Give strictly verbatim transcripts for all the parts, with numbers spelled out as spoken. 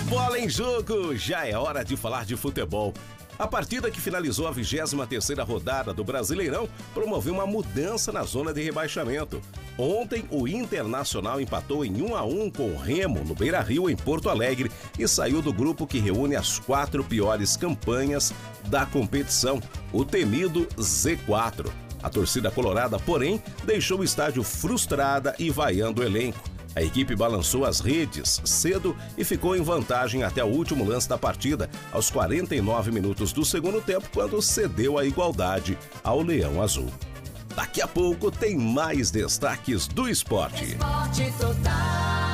Bola em Jogo, já é hora de falar de futebol. A partida que finalizou a vigésima terceira rodada do Brasileirão promoveu uma mudança na zona de rebaixamento. Ontem, o Internacional empatou em um a um com o Remo, no Beira-Rio, em Porto Alegre, e saiu do grupo que reúne as quatro piores campanhas da competição, o temido Z quatro. A torcida colorada, porém, deixou o estádio frustrada e vaiando o elenco. A equipe balançou as redes cedo e ficou em vantagem até o último lance da partida, aos quarenta e nove minutos do segundo tempo, quando cedeu a igualdade ao Leão Azul. Daqui a pouco tem mais destaques do esporte. Esporte Total.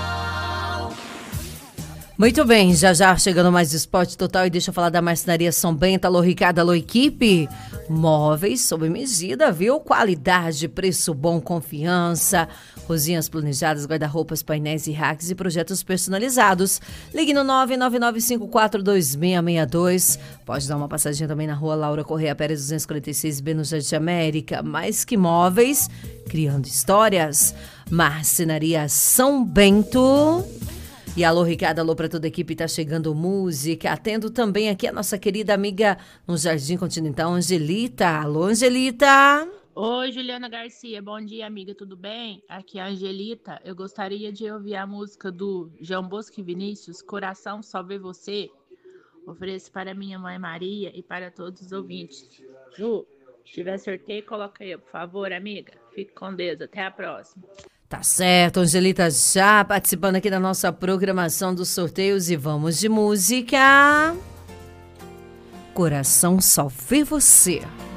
Muito bem, já já chegando mais Esporte Total e deixa eu falar da Marcenaria São Bento. Alô, Ricardo, alô, equipe. Móveis sob medida, viu? Qualidade, preço bom, confiança. Cozinhas planejadas, guarda-roupas, painéis e racks e projetos personalizados. Ligue no nove nove nove cinco quatro dois seis seis dois. Pode dar uma passadinha também na rua Laura Correia Pérez duzentos e quarenta e seis B, no Jardim América. Mais que móveis, criando histórias. Marcenaria São Bento. E alô, Ricardo, alô para toda a equipe, tá chegando música. Atendo também aqui a nossa querida amiga no Jardim Continental, Angelita. Alô, Angelita. Oi, Juliana Garcia, bom dia, amiga, tudo bem? Aqui é a Angelita. Eu gostaria de ouvir a música do João Bosco e Vinícius, Coração Só Vê Você. Ofereço para minha mãe Maria e para todos os ouvintes. Ju, se tiver sorteio, coloca aí, por favor, amiga. Fique com Deus, até a próxima. Tá certo, Angelita já participando aqui da nossa programação dos sorteios e vamos de música. Coração Só Vê Você.